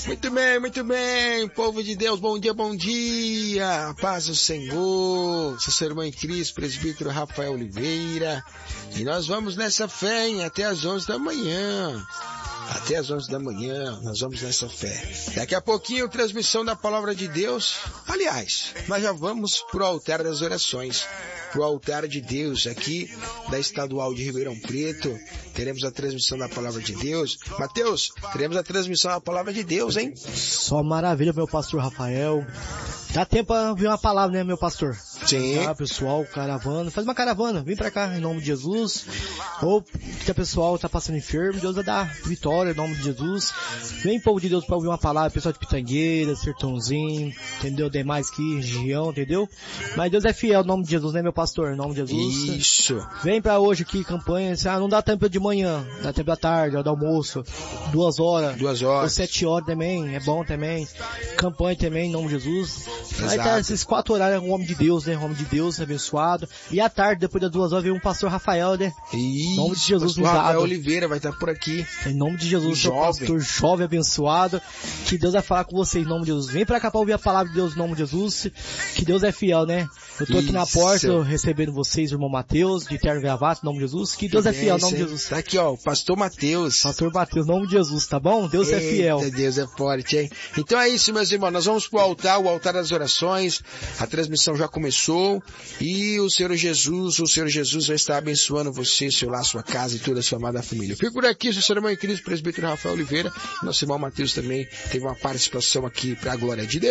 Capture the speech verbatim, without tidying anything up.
Muito bem, muito bem, povo de Deus, bom dia, bom dia, paz do Senhor, sou seu irmão em Cristo, presbítero Rafael Oliveira, e nós vamos nessa fé, hein, até as onze da manhã, até as onze da manhã, nós vamos nessa fé. Daqui a pouquinho, transmissão da Palavra de Deus, aliás, nós já vamos pro altar das orações, pro altar de Deus aqui da Estadual de Ribeirão Preto, teremos a transmissão da Palavra de Deus. Mateus, teremos a transmissão da Palavra de Deus, hein? Só maravilha, meu pastor Rafael. Dá tempo pra ouvir uma palavra, né, meu pastor? Sim. Ah, pessoal, caravana, faz uma caravana, vem pra cá em nome de Jesus. Ou que o pessoal tá passando enfermo, Deus vai dar vitória em nome de Jesus. Vem, povo de Deus, pra ouvir uma palavra, pessoal de Pitangueira, Sertãozinho, entendeu? Demais aqui, região, entendeu? Mas Deus é fiel em nome de Jesus, né, meu pastor? Em nome de Jesus. Isso. Vem pra hoje aqui, campanha, ah, não dá tempo de manhã, dá tempo da tarde, hora do almoço, duas horas. Duas horas. Ou sete horas também, é bom também. Campanha também, em nome de Jesus. Vai estar esses quatro horários, um homem de Deus, né? Um homem de Deus, abençoado. E à tarde, depois das duas horas, vem um pastor Rafael, né? Isso. Em nome de Jesus, pastor Rafael Oliveira vai estar por aqui. Em nome de Jesus, seu pastor jovem abençoado. Que Deus vai falar com você em nome de Jesus. Vem pra cá pra ouvir a palavra de Deus em nome de Jesus. Que Deus é fiel, né? Eu tô aqui Isso. na porta, recebendo vocês, irmão Mateus, de terno e gravata, em nome de Jesus. Que Deus que é fiel, em nome de Jesus. Tá aqui, ó, o pastor Mateus. Pastor Mateus, em nome de Jesus, tá bom? Deus Eita, é fiel. Deus é forte, hein? Então é isso, meus irmãos. Nós vamos pro altar, o altar das orações. A transmissão já começou. E o Senhor Jesus, o Senhor Jesus vai estar abençoando você, seu lar, sua casa e toda a sua amada família. Fico por aqui, sou seu irmão em Cristo, presbítero Rafael Oliveira. Nosso irmão Mateus também teve uma participação aqui para a glória de Deus.